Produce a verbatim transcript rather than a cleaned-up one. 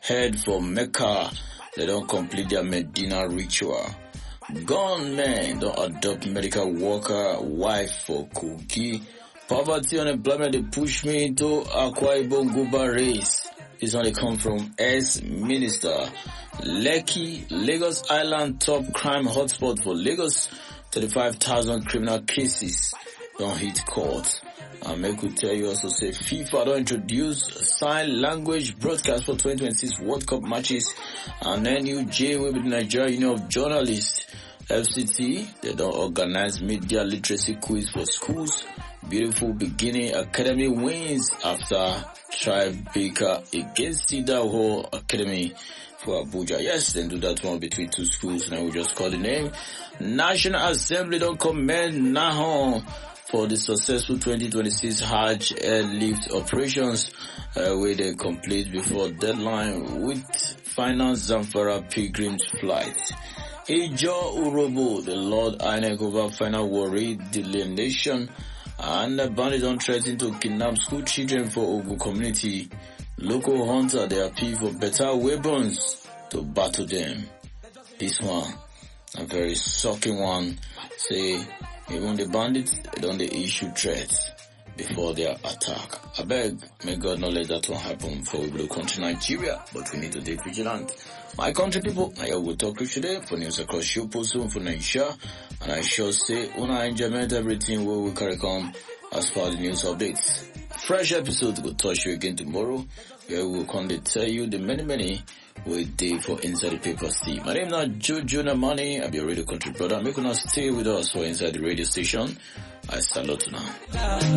head for Mecca. They don't complete their Medina ritual. Gunmen don't adopt medical worker wife for Kogi. Poverty and unemployment they push me into Akwa Ibom Guba race. This one they come from ex-minister. Lekki, Lagos Island top crime hotspot for Lagos. thirty-five thousand criminal cases don't hit court. And make we tell you also say FIFA don't introduce sign language broadcast for twenty twenty-six World Cup matches. And N U J will be the Nigeria Union of Journalists. F C T, they don't organize media literacy quiz for schools. Beautiful beginning academy wins after Tribeca against Cedar Hall Academy for Abuja. Yes, then do that one between two schools. Now we just call the name. National Assembly don't commend Nahon for the successful twenty twenty-six Hajj airlift operations uh, where they complete before deadline with final Zamfara pilgrims flight. Ijo Urobo, the Lord Inek over final worry, delineation, and the bandits don't threaten to kidnap school children for Ogu community. Local hunter, they appeal for better weapons to battle them. This one, a very shocking one, say even the bandits don't they issue threats before their attack. I beg, may God not let that one happen for the country Nigeria, but we need to be vigilant. My country people, I will talk to you today for news across your post for Nigeria, and I shall say, una enjoyment everything where we carry come as far as the news updates. Fresh episodes will touch you again tomorrow, where we will come to tell you the many, many we day for Inside the Paper Steve. My name is not Jojo Namani, I'll be a radio country brother. Make you not stay with us for Inside the radio station. I salute now.